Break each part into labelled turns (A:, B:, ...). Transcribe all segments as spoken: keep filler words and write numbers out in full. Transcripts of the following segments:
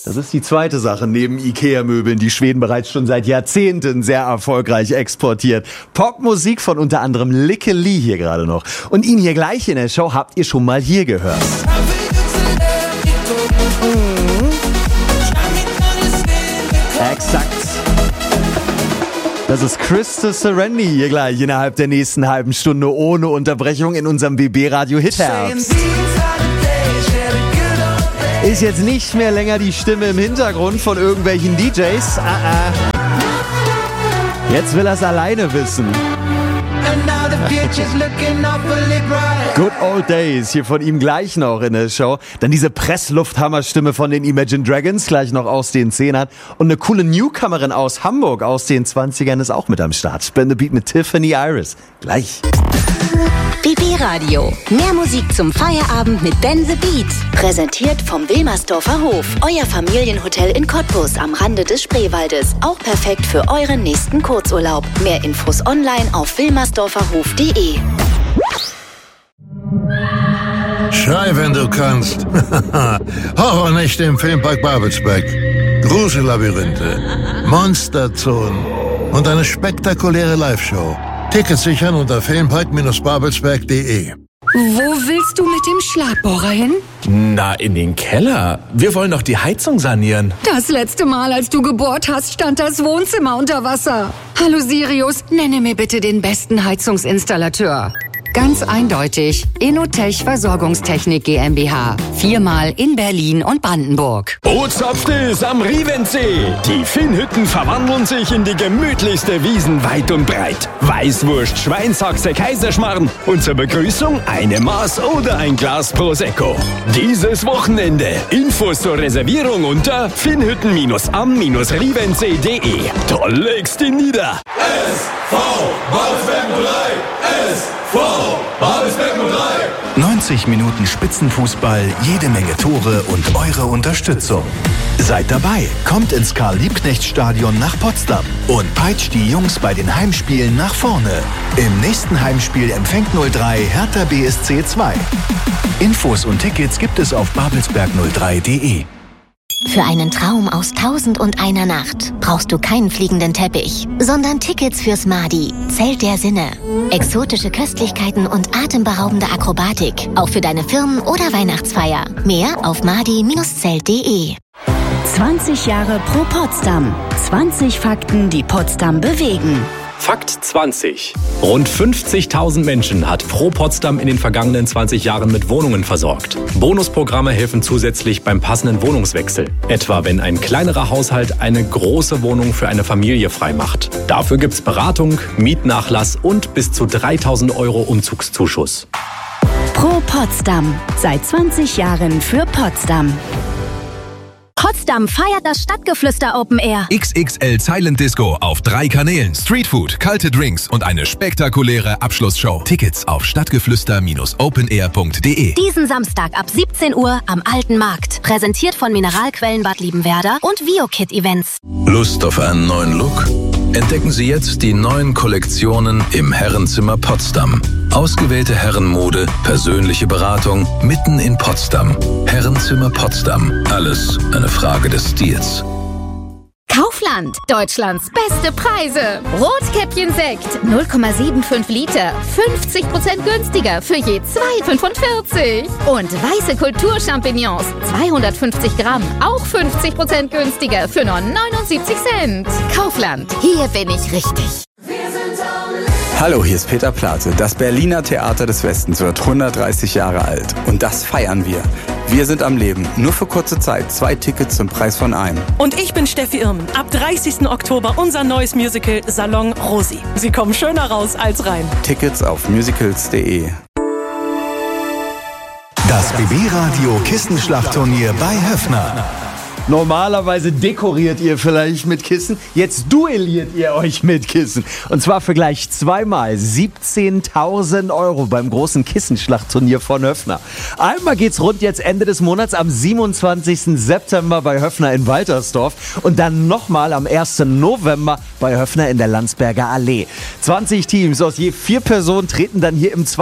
A: Das ist die zweite Sache neben Ikea-Möbeln, die Schweden bereits schon seit Jahrzehnten sehr erfolgreich exportiert. Popmusik von unter anderem Lykke Li hier gerade noch. Und ihn hier gleich in der Show habt ihr schon mal hier gehört. Mhm. Exakt. Das ist Krista Serenity hier gleich innerhalb der nächsten halben Stunde ohne Unterbrechung in unserem B B Radio Hitherbst. Ist jetzt nicht mehr länger die Stimme im Hintergrund von irgendwelchen D Js. Ah, ah. Jetzt will er es alleine wissen. Good Old Days, hier von ihm gleich noch in der Show. Dann diese Presslufthammerstimme von den Imagine Dragons, gleich noch aus den Zehnern. Und eine coole Newcomerin aus Hamburg aus den zwanzigern ist auch mit am Start. Spin the Beat mit Tiffany Iris. Gleich.
B: B B Radio. Mehr Musik zum Feierabend mit Ben the Beat. Präsentiert vom Wilmersdorfer Hof. Euer Familienhotel in Cottbus am Rande des Spreewaldes. Auch perfekt für euren nächsten Kurzurlaub. Mehr Infos online auf wilmersdorferhof punkt de.
C: Schrei, wenn du kannst. Horrornächte im Filmpark Babelsberg. Grusellabyrinthe, Monsterzonen und eine spektakuläre Live-Show. Tickets sichern unter filmpark babelsberg punkt de.
D: Wo willst du mit dem Schlagbohrer hin?
E: Na, in den Keller. Wir wollen doch die Heizung sanieren.
D: Das letzte Mal, als du gebohrt hast, stand das Wohnzimmer unter Wasser. Hallo Sirius, nenne mir bitte den besten Heizungsinstallateur. Ganz eindeutig. Inotech Versorgungstechnik GmbH. Viermal in Berlin und Brandenburg.
F: Bootsopftes am Rievensee. Die Finnhütten verwandeln sich in die gemütlichste Wiesen weit und breit. Weißwurst, Schweinshaxe, Kaiserschmarrn und zur Begrüßung eine Maß oder ein Glas Prosecco. Dieses Wochenende. Infos zur Reservierung unter finnhütten am rievensee punkt de. Da legst du nieder.
G: S V Babelsberg null drei. S V Babelsberg null drei.
H: neunzig Minuten Spitzenfußball, jede Menge Tore und eure Unterstützung. Seid dabei, kommt ins Karl-Liebknecht-Stadion nach Potsdam und peitscht die Jungs bei den Heimspielen nach vorne. Im nächsten Heimspiel empfängt null drei Hertha B S C zwei. Infos und Tickets gibt es auf babelsberg null drei punkt de.
B: Für einen Traum aus Tausend und einer Nacht brauchst du keinen fliegenden Teppich, sondern Tickets fürs Madi, Zelt der Sinne. Exotische Köstlichkeiten und atemberaubende Akrobatik, auch für deine Firmen- oder Weihnachtsfeier. Mehr auf madi Bindestrich zelt punkt de.
I: zwanzig Jahre Pro Potsdam. zwanzig Fakten, die Potsdam bewegen.
J: Fakt zwanzig. Rund fünfzigtausend Menschen hat Pro Potsdam in den vergangenen zwanzig Jahren mit Wohnungen versorgt. Bonusprogramme helfen zusätzlich beim passenden Wohnungswechsel. Etwa wenn ein kleinerer Haushalt eine große Wohnung für eine Familie freimacht. Dafür gibt's Beratung, Mietnachlass und bis zu dreitausend Euro Umzugszuschuss.
I: Pro Potsdam. Seit zwanzig Jahren für Potsdam.
K: Potsdam feiert das Stadtgeflüster Open Air.
L: X X L Silent Disco auf drei Kanälen, Streetfood, kalte Drinks und eine spektakuläre Abschlussshow. Tickets auf stadtgeflüster open air punkt de.
K: Diesen Samstag ab siebzehn Uhr am Alten Markt. Präsentiert von Mineralquellen Bad Liebenwerda und VioKid Events.
M: Lust auf einen neuen Look? Entdecken Sie jetzt die neuen Kollektionen im Herrenzimmer Potsdam. Ausgewählte Herrenmode, persönliche Beratung mitten in Potsdam. Herrenzimmer Potsdam. Alles eine Frage des Stils.
N: Kaufland. Deutschlands beste Preise. Rotkäppchen-Sekt. null Komma fünfundsiebzig Liter. fünfzig Prozent günstiger für je zwei Komma fünfundvierzig. Und weiße Kulturchampignons. zweihundertfünfzig Gramm. Auch fünfzig Prozent günstiger für nur neunundsiebzig Cent. Kaufland. Hier bin ich richtig.
O: Hallo, hier ist Peter Plate. Das Berliner Theater des Westens wird hundertdreißig Jahre alt. Und das feiern wir. Wir sind am Leben. Nur für kurze Zeit. Zwei Tickets zum Preis von einem.
P: Und ich bin Steffi Irmen. Ab dreißigsten Oktober unser neues Musical Salon Rosi. Sie kommen schöner raus als rein.
O: Tickets auf musicals punkt de.
H: Das B B-Radio Kissenschlachtturnier bei Höffner.
A: Normalerweise dekoriert ihr vielleicht mit Kissen, jetzt duelliert ihr euch mit Kissen. Und zwar für gleich zweimal siebzehntausend Euro beim großen Kissenschlachtturnier von Höffner. Einmal geht's rund jetzt Ende des Monats am siebenundzwanzigsten September bei Höffner in Waltersdorf und dann nochmal am ersten November bei Höffner in der Landsberger Allee. zwanzig Teams aus je vier Personen treten dann hier im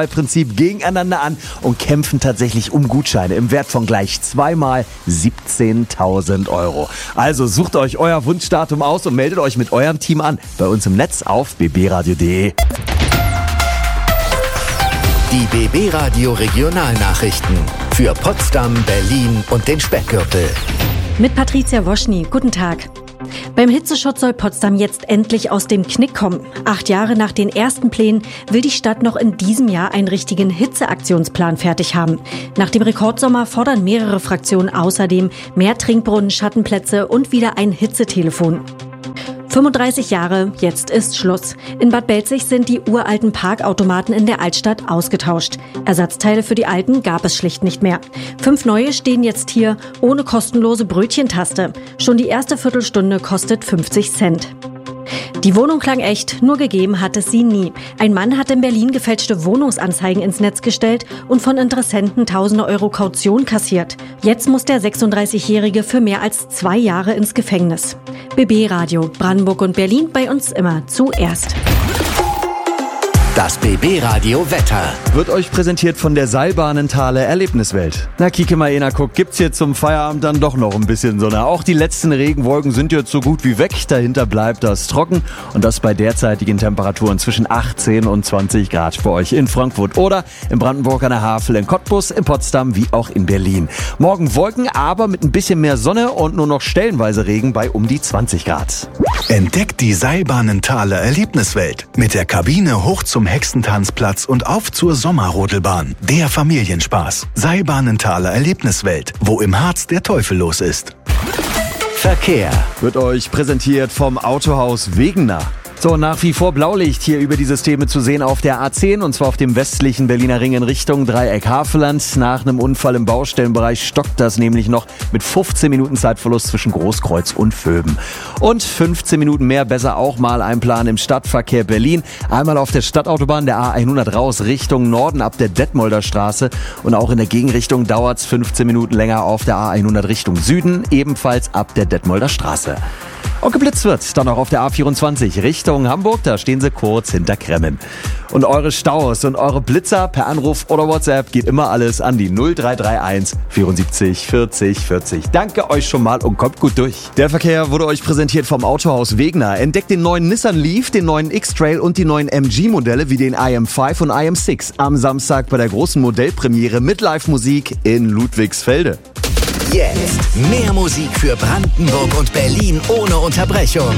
A: Zweifelderball-Prinzip gegeneinander an und kämpfen tatsächlich um Gutscheine im Wert von gleich zweimal siebzehntausend siebzehntausend Euro. Also sucht euch euer Wunschdatum aus und meldet euch mit eurem Team an. Bei uns im Netz auf b b radio punkt d e.
H: Die B B Radio Regionalnachrichten für Potsdam, Berlin und den Speckgürtel.
Q: Mit Patricia Woschny. Guten Tag. Beim Hitzeschutz soll Potsdam jetzt endlich aus dem Knick kommen. Acht Jahre nach den ersten Plänen will die Stadt noch in diesem Jahr einen richtigen Hitzeaktionsplan fertig haben. Nach dem Rekordsommer fordern mehrere Fraktionen außerdem mehr Trinkbrunnen, Schattenplätze und wieder ein Hitzetelefon. fünfunddreißig Jahre, jetzt ist Schluss. In Bad Belzig sind die uralten Parkautomaten in der Altstadt ausgetauscht. Ersatzteile für die alten gab es schlicht nicht mehr. Fünf neue stehen jetzt hier ohne kostenlose Brötchentaste. Schon die erste Viertelstunde kostet fünfzig Cent. Die Wohnung klang echt, nur gegeben hat es sie nie. Ein Mann hat in Berlin gefälschte Wohnungsanzeigen ins Netz gestellt und von Interessenten tausende Euro Kaution kassiert. Jetzt muss der sechsunddreißigjährige für mehr als zwei Jahre ins Gefängnis. B B Radio, Brandenburg und Berlin, bei uns immer zuerst.
H: Das B B Radio Wetter
A: wird euch präsentiert von der Seilbahnenthaler Erlebniswelt. Na, kicke mal einer, guck, gibt's hier zum Feierabend dann doch noch ein bisschen Sonne. Auch die letzten Regenwolken sind jetzt so gut wie weg. Dahinter bleibt das trocken und das bei derzeitigen Temperaturen zwischen achtzehn und zwanzig Grad für euch in Frankfurt oder in Brandenburg an der Havel, in Cottbus, in Potsdam wie auch in Berlin. Morgen Wolken, aber mit ein bisschen mehr Sonne und nur noch stellenweise Regen bei um die zwanzig Grad.
H: Entdeckt die Seilbahnenthaler Erlebniswelt mit der Kabine hoch zum Hexentanzplatz und auf zur Sommerrodelbahn. Der Familienspaß. Seilbahnenthaler Erlebniswelt, wo im Harz der Teufel los ist. Verkehr
A: wird euch präsentiert vom Autohaus Wegener. So, nach wie vor Blaulicht hier über die Systeme zu sehen auf der A zehn und zwar auf dem westlichen Berliner Ring in Richtung Dreieck-Havelland. Nach einem Unfall im Baustellenbereich stockt das nämlich noch mit fünfzehn Minuten Zeitverlust zwischen Großkreuz und Vöben. Und fünfzehn Minuten mehr besser auch mal einplanen im Stadtverkehr Berlin. Einmal auf der Stadtautobahn der A hundert raus Richtung Norden ab der Detmolder Straße und auch in der Gegenrichtung dauert's fünfzehn Minuten länger auf der A hundert Richtung Süden, ebenfalls ab der Detmolder Straße. Und geblitzt wird dann auch auf der A vierundzwanzig Richtung Hamburg, da stehen sie kurz hinter Kremmen. Und eure Staus und eure Blitzer per Anruf oder WhatsApp geht immer alles an die null drei drei eins vierundsiebzig vierzig vierzig. Danke euch schon mal und kommt gut durch. Der Verkehr wurde euch präsentiert vom Autohaus Wegener. Entdeckt den neuen Nissan Leaf, den neuen X-Trail und die neuen M G-Modelle wie den I M fünf und I M sechs am Samstag bei der großen Modellpremiere mit Live-Musik in Ludwigsfelde.
H: Jetzt mehr Musik für Brandenburg und Berlin ohne Unterbrechung.